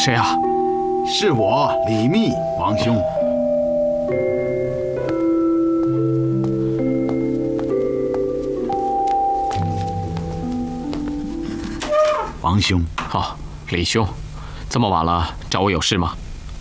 谁啊？ 是我李密，王兄。王兄。 哦，李兄，这么晚了，找我有事吗？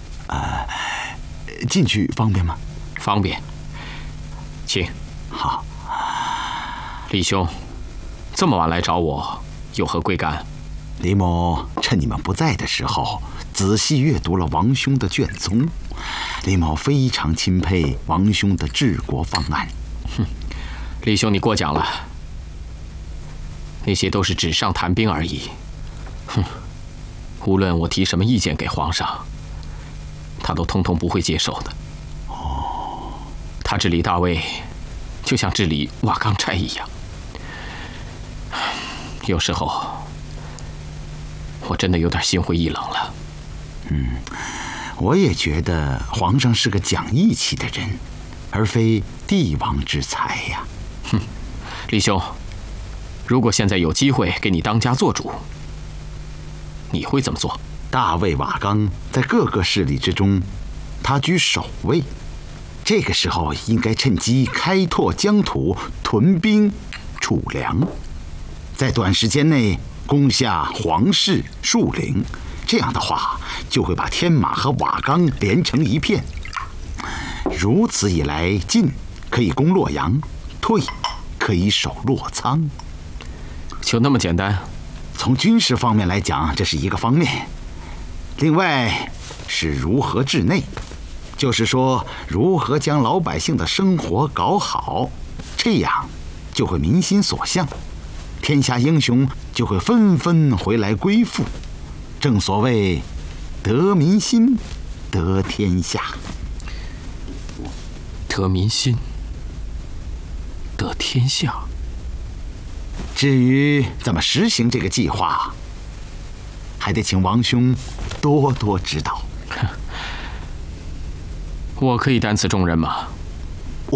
进去方便吗？ 方便，请。 好。 李兄，这么晚来找我，有何贵干？ 李某趁你们不在的时候，仔细阅读了王兄的卷宗。李某非常钦佩王兄的治国方案。 哼，李兄你过奖了，那些都是纸上谈兵而已。哼，无论我提什么意见给皇上，他都通通不会接受的。 哦， 他治理大魏，就像治理瓦岗寨一样。有时候，我真的有点心灰意冷了。 我也觉得皇上是个讲义气的人，而非帝王之才呀。 哼，李兄，如果现在有机会给你当家做主，你会怎么做？ 大魏瓦岗在各个势力之中，他居首位。这个时候应该趁机开拓疆土，屯兵储粮，在短时间内攻下黄氏、树陵。这样的话，就会把天马和瓦岗连成一片。如此一来，进可以攻洛阳，退可以守洛仓。 就那么简单？ 从军事方面来讲，这是一个方面。另外是如何治内，就是说如何将老百姓的生活搞好，这样就会民心所向，天下英雄就会纷纷回来归附。正所谓得民心，得天下。 得民心，得天下。 至于怎么实行这个计划，还得请王兄多多指导。 我可以担此重任吗？